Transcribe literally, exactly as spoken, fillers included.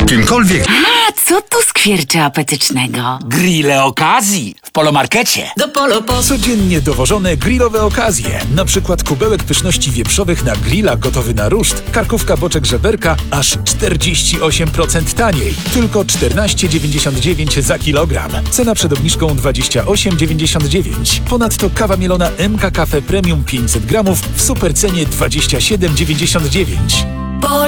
kimkolwiek. A co tu skwierczy apetycznego? Grille okazji w Polomarkecie. Do Polo po... Codziennie dowożone grillowe okazje. Na przykład kubełek pyszności wieprzowych na grilla gotowy na ruszt, karkówka boczek żeberka aż czterdzieści osiem procent taniej. Tylko czternaście dziewięćdziesiąt dziewięć za kilogram. Cena przed obniżką dwadzieścia osiem dziewięćdziesiąt dziewięć. Ponadto kawa mielona M K Cafe Premium pięćset gramów w supercenie dwadzieścia siedem dziewięćdziesiąt dziewięć. Polo